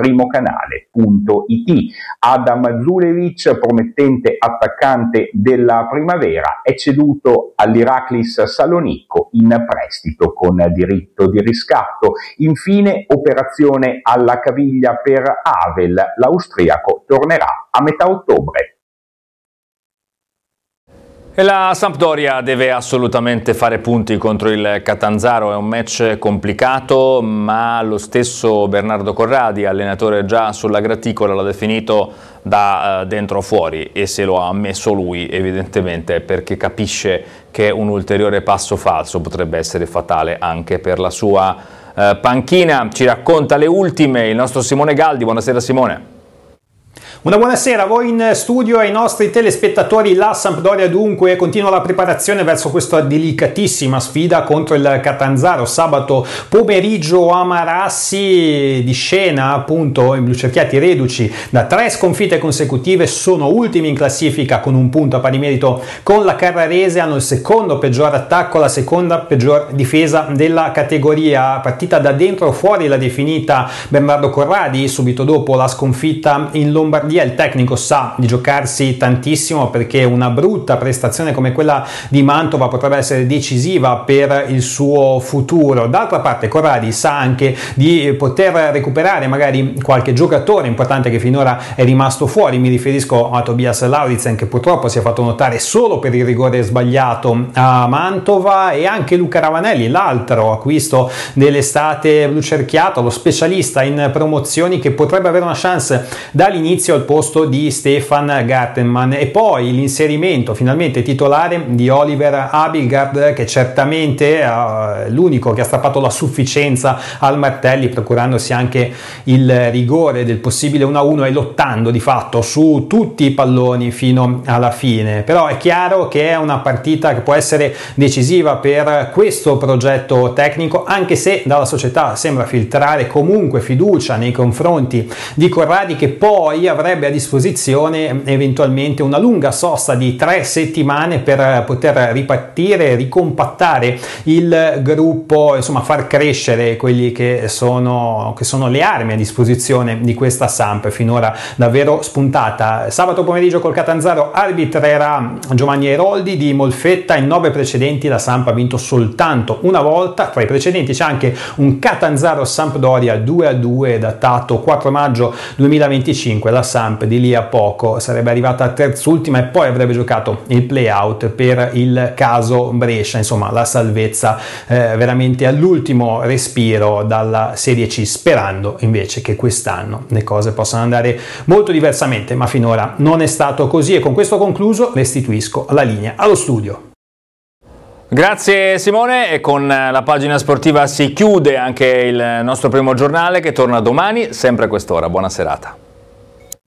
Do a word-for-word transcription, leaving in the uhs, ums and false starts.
primocanale punto it. Adam Zulevic, promettente attaccante della Primavera, è ceduto all'Iraklis Salonicco in prestito con diritto di riscatto. Infine, operazione alla caviglia per Havel, l'austriaco tornerà a metà ottobre. E la Sampdoria deve assolutamente fare punti contro il Catanzaro, è un match complicato, ma lo stesso Bernardo Corradi, allenatore già sulla graticola, l'ha definito da uh, dentro fuori, e se lo ha ammesso lui evidentemente perché capisce che un ulteriore passo falso potrebbe essere fatale anche per la sua uh, panchina. Ci racconta le ultime il nostro Simone Galdi. Buonasera Simone. Una buonasera a voi in studio e ai nostri telespettatori. La Sampdoria dunque continua la preparazione verso questa delicatissima sfida contro il Catanzaro sabato pomeriggio a Marassi. Di scena appunto i blucerchiati reduci da tre sconfitte consecutive, sono ultimi in classifica con un punto a pari merito con la Carrarese, hanno il secondo peggior attacco, la seconda peggior difesa della categoria. Partita da dentro o fuori l'ha definita Bernardo Corradi subito dopo la sconfitta in Lombardia. Il tecnico sa di giocarsi tantissimo perché una brutta prestazione come quella di Mantova potrebbe essere decisiva per il suo futuro. D'altra parte Corradi sa anche di poter recuperare magari qualche giocatore importante che finora è rimasto fuori, mi riferisco a Tobias Lauritsen che purtroppo si è fatto notare solo per il rigore sbagliato a Mantova, e anche Luca Ravanelli, l'altro acquisto dell'estate blucerchiata, lo specialista in promozioni che potrebbe avere una chance dall'inizio al posto di Stefan Gartenmann. E poi l'inserimento finalmente titolare di Oliver Abildgaard, che certamente è l'unico che ha strappato la sufficienza al Martelli, procurandosi anche il rigore del possibile uno a uno e lottando di fatto su tutti i palloni fino alla fine. Però è chiaro che è una partita che può essere decisiva per questo progetto tecnico, anche se dalla società sembra filtrare comunque fiducia nei confronti di Corradi, che poi avrebbe a disposizione eventualmente una lunga sosta di tre settimane per poter ripartire, ricompattare il gruppo, insomma far crescere quelli che sono, che sono le armi a disposizione di questa Samp, finora davvero spuntata. Sabato pomeriggio col Catanzaro arbitrerà Giovanni Airoldi di Molfetta. In nove precedenti la Samp ha vinto soltanto una volta. Tra i precedenti c'è anche un Catanzaro Sampdoria due a due datato quattro maggio duemilaventicinque. La Samp di lì a poco sarebbe arrivata a terzultima e poi avrebbe giocato il play-out per il caso Brescia. Insomma, la salvezza eh, veramente all'ultimo respiro dalla Serie C, sperando invece che quest'anno le cose possano andare molto diversamente, ma finora non è stato così. E con questo concluso restituisco la linea allo studio. Grazie Simone, e con la pagina sportiva si chiude anche il nostro primo giornale che torna domani sempre a quest'ora. Buona serata.